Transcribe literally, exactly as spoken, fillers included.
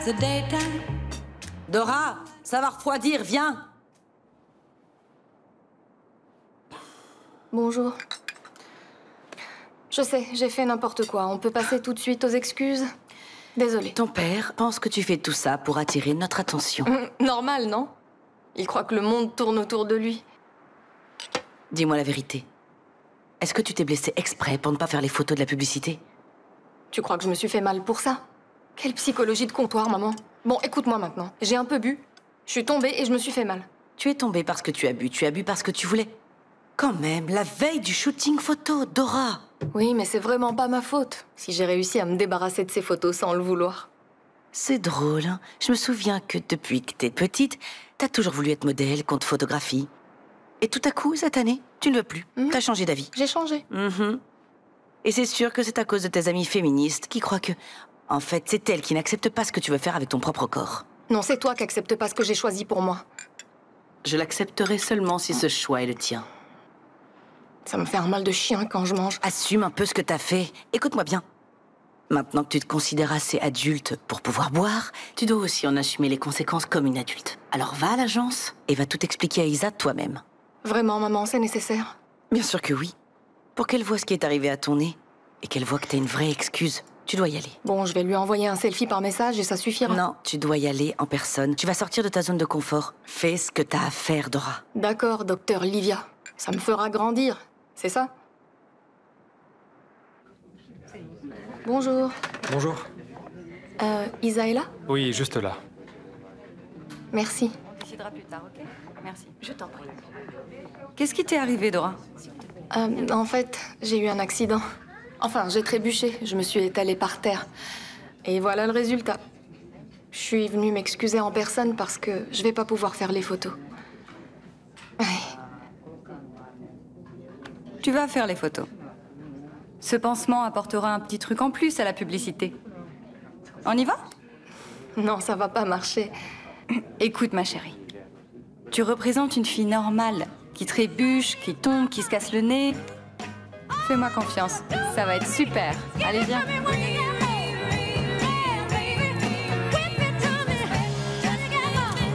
the daytime. Dora, ça va refroidir, viens. Bonjour. Je sais, j'ai fait n'importe quoi. On peut passer tout de suite aux excuses? Désolée. Ton père pense que tu fais tout ça pour attirer notre attention. Normal, non? Il croit que le monde tourne autour de lui. Dis-moi la vérité. Est-ce que tu t'es blessé exprès pour ne pas faire les photos de la publicité? Tu crois que je me suis fait mal pour ça? Quelle psychologie de comptoir, maman. Bon, écoute-moi maintenant. J'ai un peu bu. Je suis tombée et je me suis fait mal. Tu es tombée parce que tu as bu, tu as bu parce que tu voulais. Quand même, la veille du shooting photo, Dora. Oui, mais c'est vraiment pas ma faute, si j'ai réussi à me débarrasser de ces photos sans le vouloir. C'est drôle, hein. Je me souviens que depuis que t'es petite, t'as toujours voulu être modèle, qu'on te photographie. Et tout à coup, cette année, tu ne veux plus. Mmh. T'as changé d'avis. J'ai changé. Mmh. Et c'est sûr que c'est à cause de tes amies féministes qui croient que... En fait, c'est elles qui n'acceptent pas ce que tu veux faire avec ton propre corps. Non, c'est toi qui acceptes pas ce que j'ai choisi pour moi. Je l'accepterai seulement si ce choix est le tien. Ça me fait un mal de chien quand je mange. Assume un peu ce que t'as fait. Écoute-moi bien. Maintenant que tu te considères assez adulte pour pouvoir boire, tu dois aussi en assumer les conséquences comme une adulte. Alors va à l'agence et va tout expliquer à Isa toi-même. Vraiment, maman, c'est nécessaire? Bien sûr que oui. Pour qu'elle voie ce qui est arrivé à ton nez et qu'elle voie que t'as une vraie excuse, tu dois y aller. Bon, je vais lui envoyer un selfie par message et ça suffira. Non, tu dois y aller en personne. Tu vas sortir de ta zone de confort. Fais ce que t'as à faire, Dora. D'accord, docteur Livia. Ça me fera grandir, c'est ça? Bonjour. Bonjour. Euh, Isa est là? Oui, juste là. Merci. On décidera plus tard, ok? Merci. Je t'en prie. Qu'est-ce qui t'est arrivé, Dora? Euh, en fait, j'ai eu un accident. Enfin, j'ai trébuché, je me suis étalée par terre. Et voilà le résultat. Je suis venue m'excuser en personne parce que je vais pas pouvoir faire les photos. Ouais. Tu vas faire les photos. Ce pansement apportera un petit truc en plus à la publicité. On y va? Non, ça va pas marcher. Écoute, ma chérie. Tu représentes une fille normale, qui trébuche, qui tombe, qui se casse le nez. Fais-moi confiance, ça va être super. Allez, viens.